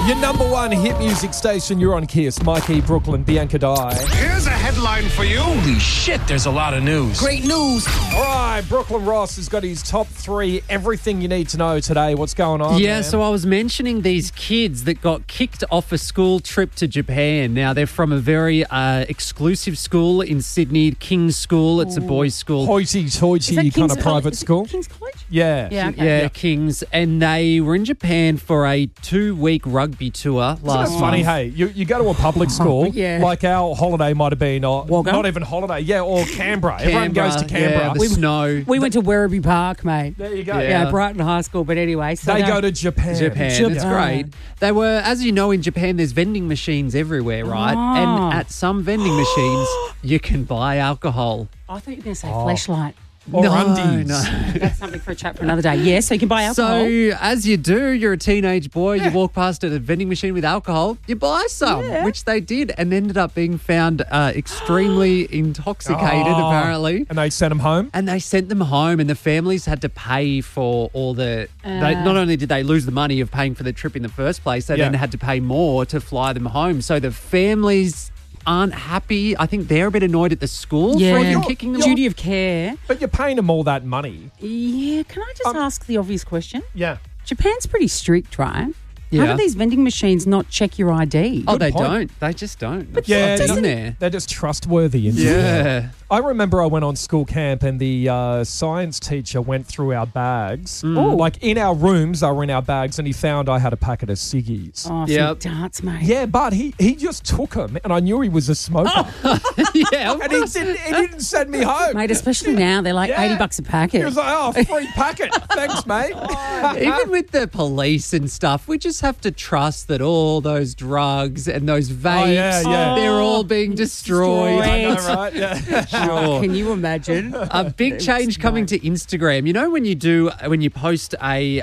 Your number one hit music station, you're on Kiss. Mikey, Brooklyn, Bianca Dye. Here's a headline for you. Holy shit, there's a lot of news. Great news. All right, Brooklyn Ross has got his top 3, everything you need to know today. What's going on, Yeah, man? so I was mentioning these kids that got kicked off a school trip to Japan. Now, they're from a very exclusive school in Sydney, King's School. It's a boys' school. Hoity-toity kind of private school. King's College? Yeah. Yeah, okay. Yeah, King's. And they were in Japan for a 2-week rugby tour last It's funny, month. hey, you go to a public school, Yeah. like our holiday might have been, Wagga? not even holiday, or Canberra. Everyone goes to Canberra. Yeah, the snow. We went to Werribee Park, mate. There you go. Yeah, Brighton High School. But anyway, so They go to Japan. It's great. They were, as you know, in Japan, there's vending machines everywhere, right? And at some vending machines, you can buy alcohol. I thought you were going to say fleshlight. Or undies. No. That's something for a chat for another day. Yeah, so you can buy alcohol. So, as you do, you're a teenage boy, you walk past a vending machine with alcohol, you buy some, which they did, and ended up being found extremely intoxicated, apparently. And they sent them home? And they sent them home, and the families had to pay for all the... not only did they lose the money of paying for the trip in the first place, they then had to pay more to fly them home. So the families aren't happy. I think they're a bit annoyed at the school for even kicking them Duty of care. But you're paying them all that money. Yeah, can I just ask the obvious question? Yeah. Japan's pretty strict, right? Yeah. How do these vending machines not check your ID? Oh, they point. don't. They just don't. But Yeah, in there. They're just trustworthy. Yeah. I remember I went on school camp and the science teacher went through our bags. Like in our rooms, they were in our bags, and he found I had a packet of ciggies. Oh, some Yep. darts, mate. Yeah, but he just took them, and I knew he was a smoker. Yeah. And he didn't send me home. Mate, especially now, they're like Yeah. $80 a packet. He was like, oh, free packet. Thanks, mate. Even with the police and stuff, we just have to trust that all those drugs and those vapes, yeah. they're all being destroyed. I know, right? Yeah. Sure. Can you imagine? A big change coming to Instagram. You know when you post a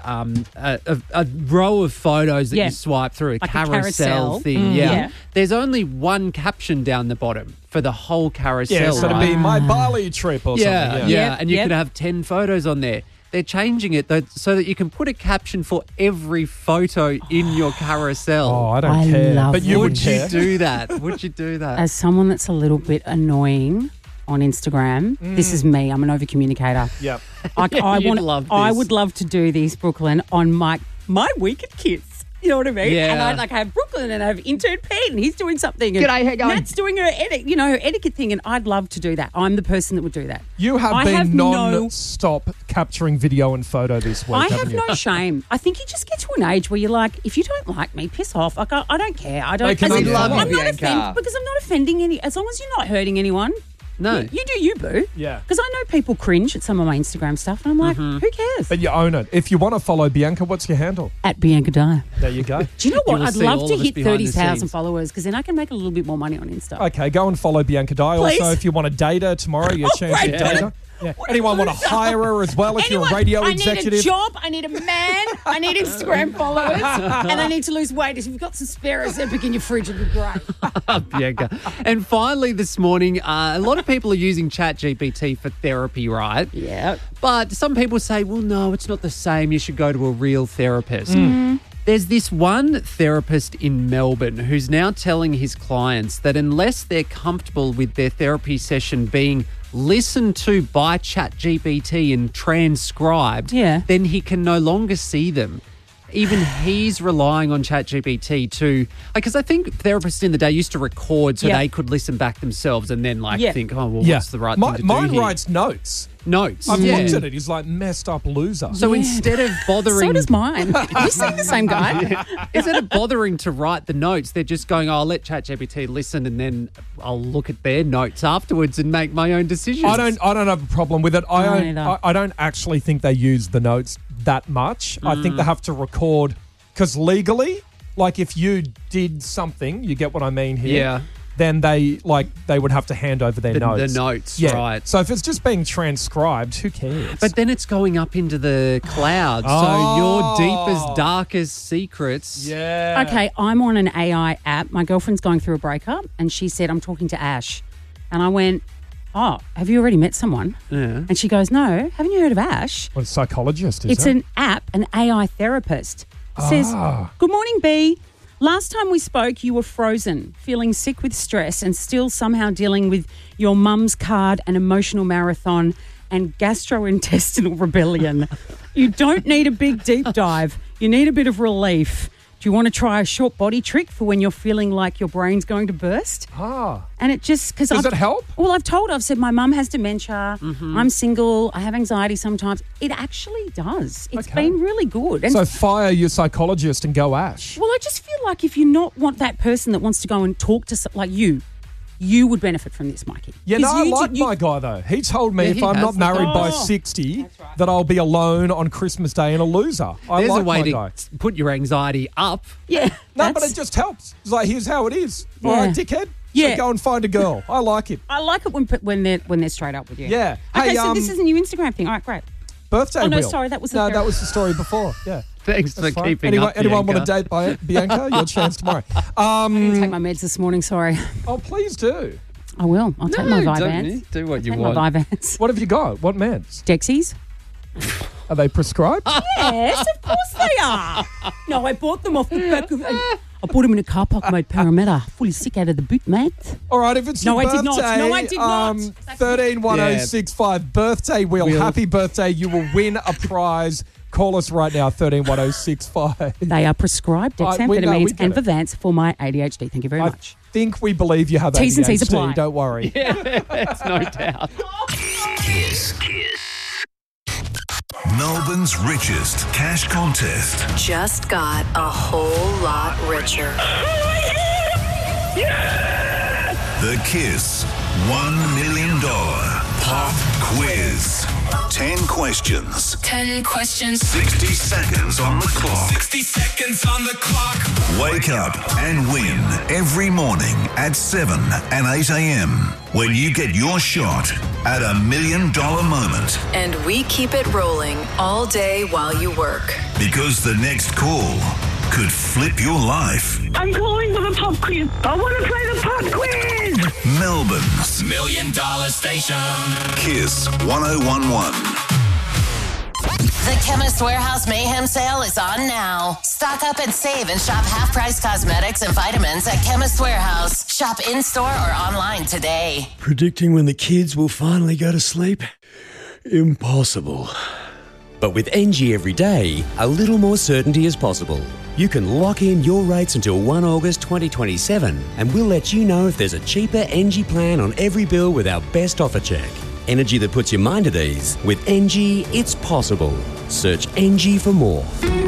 row of photos that Yeah. you swipe through, a Like a carousel carousel. thing. Yeah. There's only one caption down the bottom for the whole carousel. Yeah, so it'd right? be my Bali trip or Yeah, something. yeah. And you Yep. could have 10 photos on there. They're changing it though, so that you can put a caption for every photo in your carousel. Oh, I don't I care. love But you it. would Would you care. do that? Would you do that? As someone that's a little bit annoying on Instagram, this is me. I'm an overcommunicator. Yep. Like, You'd love I this. would love to do this, Brooklyn, on my week at Kids. You know what I mean? Yeah. And I'd have Brooklyn and I have intern Pete and he's doing something. And G'day, how you going? Nat's doing her etiquette thing, and I'd love to do that. I'm the person that would do that. You have I been have no- non-stop capturing video and photo this week, I haven't have you? no shame. I think you just get to an age where you're like, if you don't like me, piss off. Like, I don't care. I don't. They can as in, love you, I'm not Bianca. because I'm not offending any. As long as you're not hurting anyone. No. You do you, boo. Yeah. Because I know people cringe at some of my Instagram stuff, and I'm like, who cares? But you own it. If you want to follow Bianca, what's your handle? At Bianca Dye. There you go. Do you know what? will I'd see love all to of us hit behind the 30,000 scenes. followers because then I can make a little bit more money on Insta. Okay, go and follow Bianca Dye. Please. Also, if you want to date her tomorrow, your chance to great. date her. Yeah. Anyone want to hire her as well if you're a radio I executive? need a job, I need a man, I need Instagram followers, and I need to lose weight. If you've got some spare Ozempic in your fridge, it'd be great. Bianca. And finally this morning, a lot of people are using ChatGPT for therapy, right? Yeah. But some people say, well, no, it's not the same. You should go to a real therapist. There's this one therapist in Melbourne who's now telling his clients that unless they're comfortable with their therapy session being listened to by ChatGPT and transcribed, then he can no longer see them. Even he's relying on ChatGPT to, because I think therapists in the day used to record so they could listen back themselves and then think, oh, well, what's the right thing to do Mine here? writes notes. Notes. I've looked at it. He's like messed up loser. So instead of bothering... So does mine. Have you seen the same guy? Instead of bothering to write the notes, they're just going, oh, I'll let ChatGPT listen and then I'll look at their notes afterwards and make my own decisions. I don't have a problem with it. I don't actually think they use the notes that much. I think they have to record because legally, like if you did something, you get what I mean here. Yeah. Then they would have to hand over their notes. The notes, Yeah. right. So if it's just being transcribed, who cares? But then it's going up into the cloud. So your deepest, darkest secrets. yeah. Okay, I'm on an AI app. My girlfriend's going through a breakup, and she said, I'm talking to Ash. And I went, oh, have you already met someone? Yeah. And she goes, no, haven't you heard of Ash? What a psychologist is It's it? an app, an AI therapist. It says, good morning, B. Last time we spoke, you were frozen, feeling sick with stress and still somehow dealing with your mum's card and emotional marathon and gastrointestinal rebellion. You don't need a big deep dive. You need a bit of relief. Do you want to try a short body trick for when you're feeling like your brain's going to burst? And it just... Does it help? Well, I've said my mum has dementia. Mm-hmm. I'm single. I have anxiety sometimes. It actually does. It's been really good. And so fire your psychologist and go Ash. Well, I just feel like if you not want that person that wants to go and talk to... Like you would benefit from this, Mikey. Yeah, no, I like my guy, though. He told me if I'm not married by 60, that I'll be alone on Christmas Day and a loser. There's a way to put your anxiety up. Yeah. No, but it just helps. It's like, here's how it is. Yeah. All right, dickhead. Yeah. So go and find a girl. I like it. I like it when they're straight up with you. Yeah. Okay, hey, so this is a new Instagram thing. All right, great. Birthday wheel. Oh, no, sorry, that was that was the story before. Yeah. Thanks for keeping up, Anyone want to date Bianca? Your chance tomorrow. I'm going to take my meds this morning, sorry. Oh, please do. I will. I'll take my Vyvanse. Do what you want. My Vyvanse. What have you got? What meds? Dexies. Are they prescribed? Yes, of course they are. No, I bought them off the back of... I bought them in a car park, mate, Parramatta. Fully sick out of the boot, mate. All right, if it's your birthday... No, I did not. 131065, birthday wheel. Happy birthday. You will win a prize. Call us right now, 131065. They are prescribed dexamphetamines and Vyvanse for my ADHD. Thank you very much. I think we believe you have ADHD. T's and C's apply. Don't worry. Yeah, that's no doubt. Kiss. Melbourne's richest cash contest. Just got a whole lot richer. The Kiss $1 million pop quiz. 10 questions. 10 questions. 60 seconds on the clock. 60 seconds on the clock. Wake up and win every morning at 7 and 8 a.m. when you get your shot at $1 million moment. And we keep it rolling all day while you work. Because the next call could flip your life. I'm calling for the pop quiz. I want to play the pop quiz. Melbourne's $1 million station. Kiss 1011. The Chemist Warehouse Mayhem Sale is on now. Stock up and save and shop half-price cosmetics and vitamins at Chemist Warehouse. Shop in-store or online today. Predicting when the kids will finally go to sleep? Impossible. But with NG every day, a little more certainty is possible. You can lock in your rates until 1 August 2027 and we'll let you know if there's a cheaper NG plan on every bill with our best offer check. Energy that puts your mind at ease. With NG, it's possible. Search NG for more.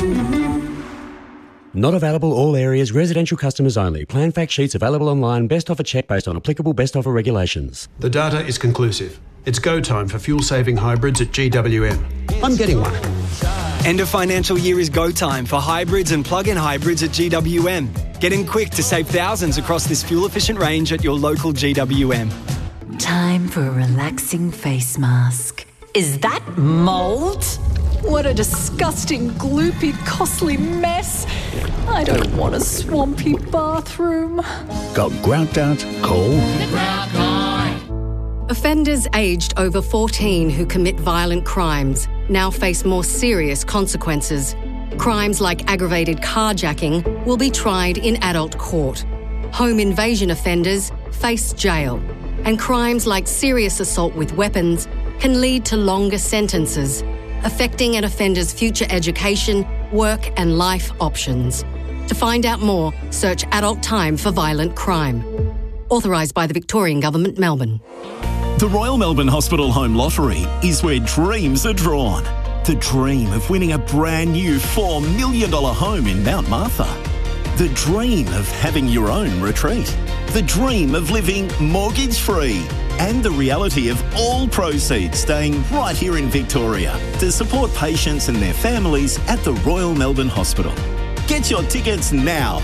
Not available all areas, residential customers only. Plan fact sheets available online. Best offer check based on applicable best offer regulations. The data is conclusive. It's go time for fuel-saving hybrids at GWM. I'm getting one. End of financial year is go time for hybrids and plug-in hybrids at GWM. Get in quick to save thousands across this fuel-efficient range at your local GWM. Time for a relaxing face mask. Is that mold? What a disgusting, gloopy, costly mess. I don't want a swampy bathroom. Got grout out? Call The Grout Guy. Offenders aged over 14 who commit violent crimes now face more serious consequences. Crimes like aggravated carjacking will be tried in adult court. Home invasion offenders face jail. And crimes like serious assault with weapons can lead to longer sentences, affecting an offender's future education, work and life options. To find out more, search Adult Time for Violent Crime. Authorised by the Victorian Government, Melbourne. The Royal Melbourne Hospital Home Lottery is where dreams are drawn. The dream of winning a brand new $4 million home in Mount Martha. The dream of having your own retreat. The dream of living mortgage-free. And the reality of all proceeds staying right here in Victoria to support patients and their families at the Royal Melbourne Hospital. Get your tickets now.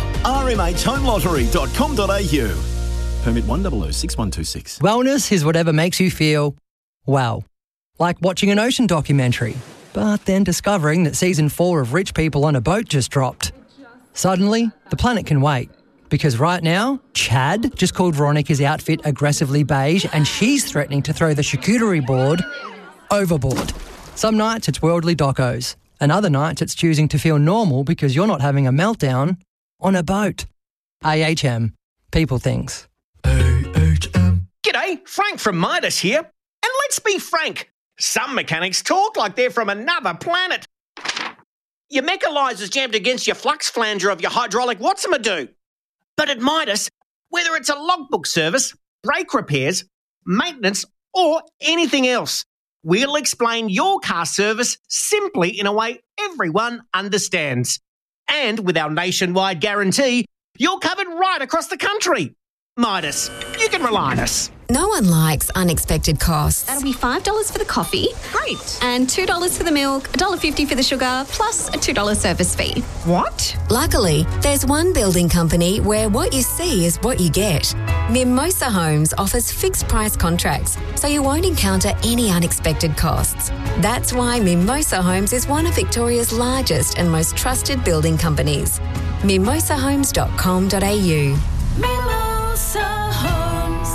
rmhhomelottery.com.au. Permit 1006126. Wellness is whatever makes you feel well. Like watching an ocean documentary, but then discovering that season 4 of Rich People on a Boat just dropped. Suddenly, the planet can wait. Because right now, Chad just called Veronica's outfit aggressively beige and she's threatening to throw the charcuterie board overboard. Some nights it's worldly docos, and other nights it's choosing to feel normal because you're not having a meltdown on a boat. AHM. People things. G'day, Frank from Midas here. And let's be frank, some mechanics talk like they're from another planet. Your mechalizer's jammed against your flux flanger of your hydraulic what's-a-do. But at Midas, whether it's a logbook service, brake repairs, maintenance, or anything else, we'll explain your car service simply in a way everyone understands. And with our nationwide guarantee, you're covered right across the country. Midas, you can rely on us. No one likes unexpected costs. That'll be $5 for the coffee. Great. And $2 for the milk, $1.50 for the sugar, plus a $2 service fee. What? Luckily, there's one building company where what you see is what you get. Mimosa Homes offers fixed price contracts, so you won't encounter any unexpected costs. That's why Mimosa Homes is one of Victoria's largest and most trusted building companies. mimosahomes.com.au. Mimosa Homes.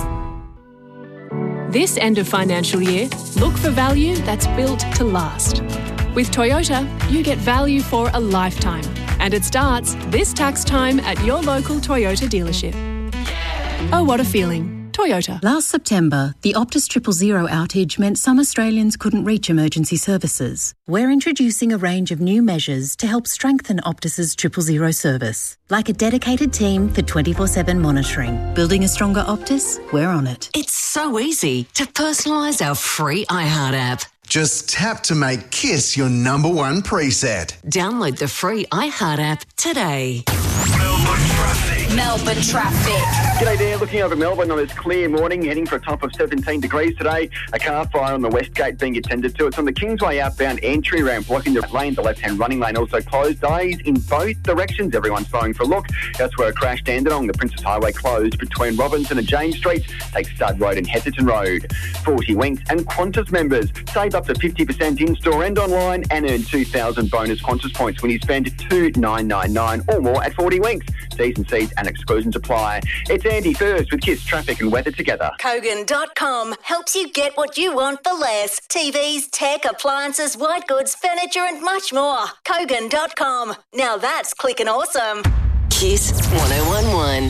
This end of financial year, look for value that's built to last. With Toyota, you get value for a lifetime, and it starts this tax time at your local Toyota dealership. Oh, what a feeling. Toyota. Last September, the Optus 000 outage meant some Australians couldn't reach emergency services. We're introducing a range of new measures to help strengthen Optus's 000 service, like a dedicated team for 24/7 monitoring. Building a stronger Optus? We're on it. It's so easy to personalise our free iHeart app. Just tap to make KISS your number one preset. Download the free iHeart app today. Melbourne traffic. G'day there, looking over Melbourne on this clear morning, heading for a top of 17 degrees today. A car fire on the West Gate being attended to. It's on the Kingsway outbound entry ramp, blocking the lane. The left-hand running lane also closed. Delays in both directions. Everyone's going for a look. That's where a crash Dandenong. The Princess Highway closed between Robinson and James Street. Take Stud Road and Hesserton Road. 40 Winks and Qantas members save up to 50% in-store and online and earn 2,000 bonus Qantas points when you spend $2,999 or more at 40 Winks. T's and C's and exclusions apply. It's Andy First with KISS Traffic and Weather together. Kogan.com helps you get what you want for less. TVs, tech, appliances, white goods, furniture and much more. Kogan.com. Now that's clicking awesome. KISS 1011.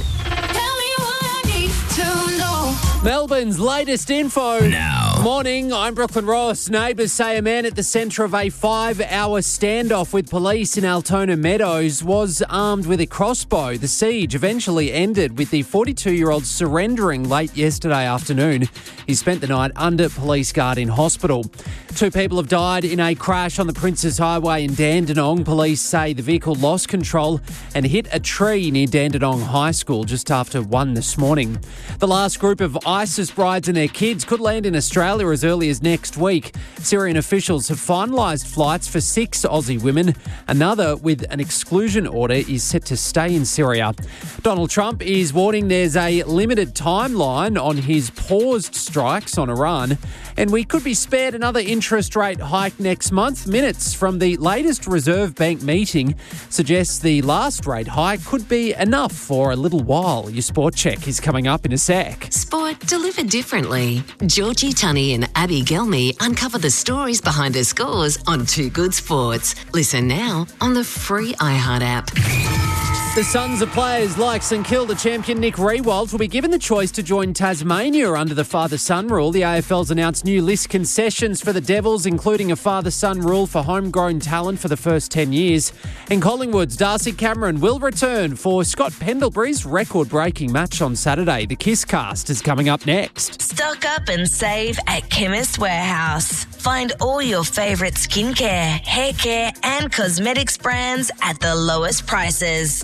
Melbourne's latest info. Now. Morning, I'm Brooklyn Ross. Neighbours say a man at the centre of a 5-hour standoff with police in Altona Meadows was armed with a crossbow. The siege eventually ended with the 42-year-old surrendering late yesterday afternoon. He spent the night under police guard in hospital. 2 people have died in a crash on the Princess Highway in Dandenong. Police say the vehicle lost control and hit a tree near Dandenong High School just after 1 this morning. The last group of ISIS brides and their kids could land in Australia as early as next week. Syrian officials have finalised flights for 6 Aussie women. Another with an exclusion order is set to stay in Syria. Donald Trump is warning there's a limited timeline on his paused strikes on Iran, and we could be spared another interest rate hike next month. Minutes from the latest Reserve Bank meeting suggests the last rate hike could be enough for a little while. Your sport check is coming up in a sec. Sport delivered differently. Georgie Tunney and Abby Gelmy uncover the stories behind her scores on Too Good Sports. Listen now on the free iHeart app. The sons of players like St Kilda champion Nick Riewoldt will be given the choice to join Tasmania under the father-son rule. The AFL's announced new list concessions for the Devils, including a father-son rule for homegrown talent for the first 10 years. In Collingwood's Darcy Cameron will return for Scott Pendlebury's record-breaking match on Saturday. The KISS Cast is coming up next. Stock up and save at Chemist Warehouse. Find all your favourite skincare, hair care and cosmetics brands at the lowest prices.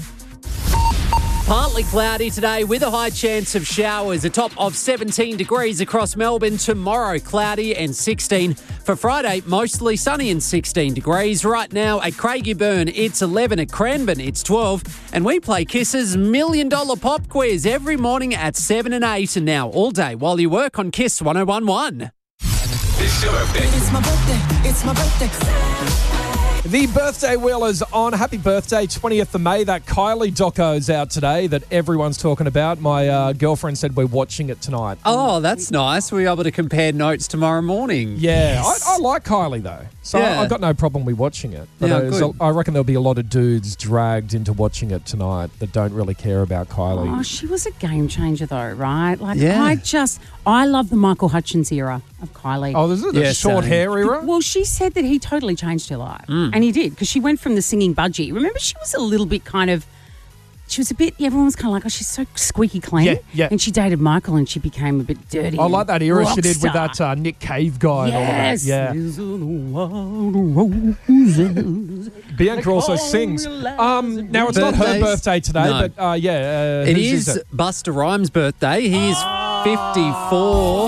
Partly cloudy today with a high chance of showers. A top of 17 degrees across Melbourne. Tomorrow, cloudy and 16. For Friday, mostly sunny and 16 degrees. Right now at Craigieburn, it's 11. At Cranbourne, it's 12. And we play KISS's $1 Million Pop Quiz every morning at 7 and 8. And now all day while you work on KISS 1011. It's your birthday. It's my birthday. It's my birthday. The birthday wheel is on. Happy birthday, 20th of May. That Kylie doco is out today that everyone's talking about. My girlfriend said we're watching it tonight. Oh, that's nice. We're able to compare notes tomorrow morning. Yeah, I like Kylie though. So Yeah. I've got no problem with watching it. But Yeah, good. I reckon there'll be a lot of dudes dragged into watching it tonight that don't really care about Kylie. Oh, she was a game changer though, right? Like, Yeah. I love the Michael Hutchins era of Kylie. Oh, this is the short hair era? Well, she said that he totally changed her life. Mm. And he did, because she went from the singing budgie. Remember, she was a little bit everyone was kind of like, oh, she's so squeaky clean. Yeah, yeah. And she dated Michael and she became a bit dirty. I like that era she did with rock that Nick Cave guy Yes. and all that. Yeah. Bianca also sings. Now, it's not her birthday today, No. but It whose is it? Buster Rhymes' birthday. He is 54.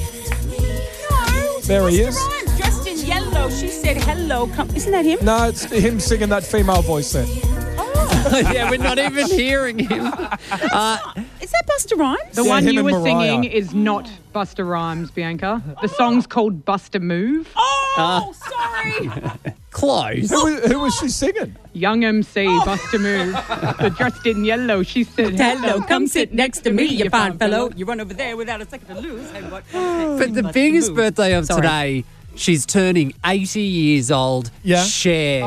There he is. Dressed in yellow. She said hello. Isn't that him? No, it's him singing that female voice there. Yeah, we're not even hearing him. Is that Buster Rhymes? The Yeah, one him you and were Mariah. singing is not Buster Rhymes, Bianca. The song's called Buster Move. Oh, sorry. Close. Who was she singing? Young MC, Buster Move. The dressed in yellow. She said, Hello, come sit next to me, you fine fellow. You run over there without a second to lose. And what But the biggest birthday of today, she's turning 80 years old. Yeah. Cher.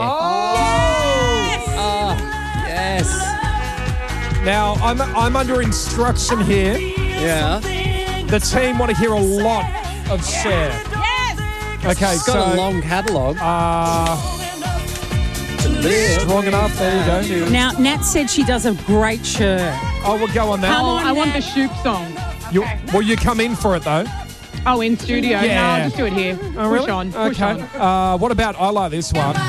Yes. Now, I'm under instruction here. Yeah. The team want to hear a lot of Cher. Yes. Okay, She's got a long catalogue. Strong enough. There you go. Now, Nat said she does a great shirt. Oh, we'll go on that. Come on, I want the Nat. Shoop song. Will you come in for it, though? Oh, in studio? Yeah. No, I'll just do it here. Oh, really? Push on. Push Okay. on. What about I like this one?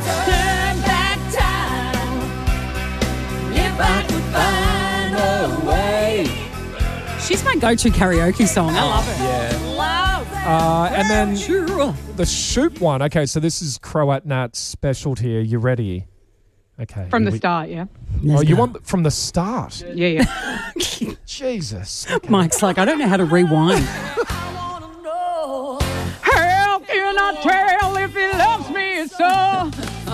She's my go-to karaoke song. I love it. Yeah. Love. And then the Shoop one. Okay, so this is Croat Nat's specialty. Are you ready? Okay. From here the start, yeah. Oh, you want from the start? Yeah. Jesus. Mike's like, I don't know how to rewind. How can I tell if he loves me so?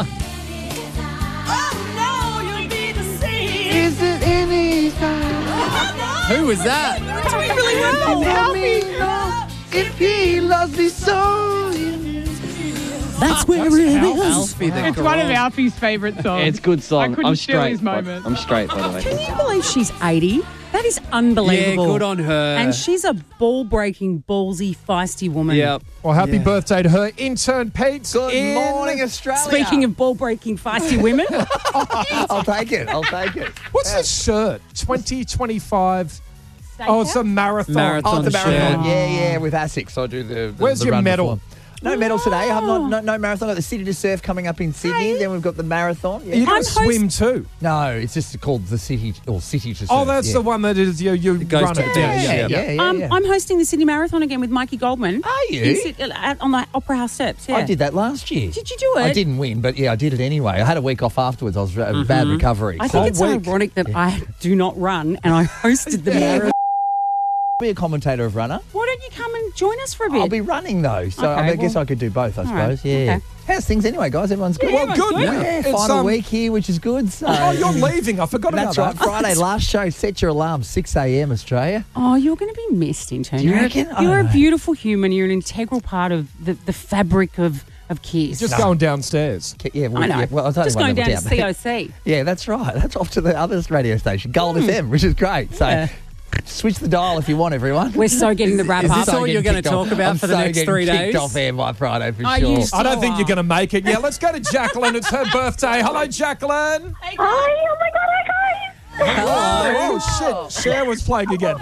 Is it any Who was that? Doing really well. If he loves me so. That's where it is. Alfie the It's one of Alfie's favourite songs. It's a good song. I couldn't I'm steal straight. his moment. I'm straight, by the way. Can you believe she's 80? That is unbelievable. Yeah, good on her. And she's a ball-breaking, ballsy, feisty woman. Yep. Well, happy birthday to her intern, Pete. Good morning, Australia. Speaking of ball-breaking, feisty women. I'll take it. I'll take it. What's this shirt? 2025. Oh, it's a marathon. Marathon Oh, the marathon. shirt. Yeah, with ASICS. I do the Where's the your run medal? before. No medal today. I have no marathon. I've got the City to Surf coming up in Sydney. Then we've got the marathon. Yeah. You don't swim too. No, it's just called the City to Surf. Oh, that's the one that is you goes run to it the down. finish, yeah. I'm hosting the Sydney Marathon again with Mikey Goldman. Are you? On the Opera House steps, yeah. I did that last year. Did you do it? I didn't win, but yeah, I did it anyway. I had a week off afterwards. I was bad recovery. I think it's ironic that I do not run and I hosted the marathon. Be a commentator of runner. Why don't you come and join us for a bit? I'll be running though, so Okay, I guess well, I could do both. I all right, suppose. Yeah. okay. How's things anyway, guys? Everyone's good. Yeah, Well, good, Yeah, yeah. It's, final week here, which is good. So. Oh, you're leaving. I forgot That's about right. that. Friday, last show. Set your alarm, 6 a.m. Australia. Oh, you're going to be missed, intern. Do you reckon? I You're don't a know. beautiful human. You're an integral part of the fabric of Kiss. Just going downstairs. Yeah, well, I know. Yeah, well, I was only Just one going down level to COC. Yeah, that's right. That's off to the other radio station, Gold FM, which is great. So. Yeah. Switch the dial if you want, everyone. We're so getting the wrap Is up. this all you're going to talk about for the next 3 days? Kicked off air by Friday for Are sure. you I don't think you're going to make it. Yeah, let's go to Jacqueline. It's her birthday. Hello, Jacqueline. Hi, oh my God, hi guys. Hello. Oh, shit. Cher was playing again.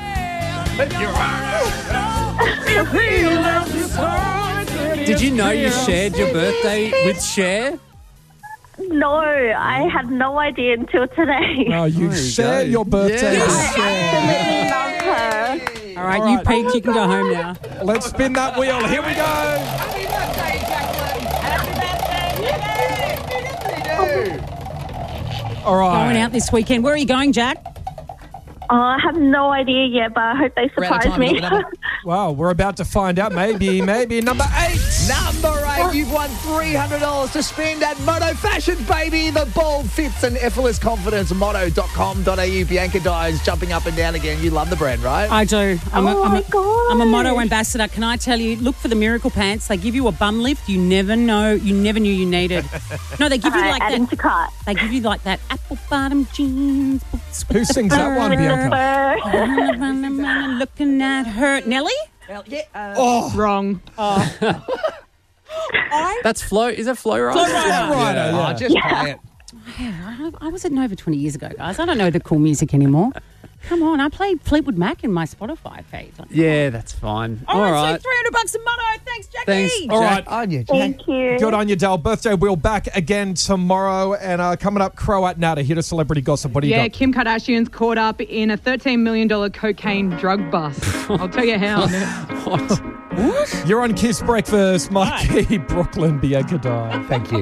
Did you know you shared your birthday with Cher? No, I had no idea until today. Oh, you share your birthday Yes. with Cher. Absolutely love her. All right, you peaked. You can go home now. Let's spin that wheel. Here we go. All right. Going out this weekend. Where are you going, Jack? I have no idea yet, but I hope they We're out of surprise time. me. We've got another Well, we're about to find out. Maybe number 8. Number 8, you've won $300 to spend at Moto Fashion, baby. The bold fits and effortless confidence. Moto.com.au. Bianca Dye's jumping up and down again. You love the brand, right? I do. I'm my God. I'm a Moto ambassador. Can I tell you, look for the miracle pants. They give you a bum lift you never knew you needed. No, they give you like adding that. to cart. They give you like that apple bottom jeans. Who sings that one, Bianca? Looking at her. Nelly? Wrong. That's Flo. Is it Flo Rida? Flo Rida. Yeah. Just play it. Yeah, I was at Nova 20 years ago, guys. I don't know the cool music anymore. Come on, I played Fleetwood Mac in my Spotify feed. Yeah, that's fine. All right. So $300 a Moto. Thanks, Jackie. Thanks, All right. On you, Jack. Thank you. Good on you, Dale. Birthday wheel back again tomorrow. And coming up, Croat Nata. Hit a celebrity gossip. What do you Yeah, got? Kim Kardashian's caught up in a $13 million cocaine drug bust. I'll tell you how. You're on Kiss Breakfast. Mikey, Brooklyn, Bianca Dye. Thank you.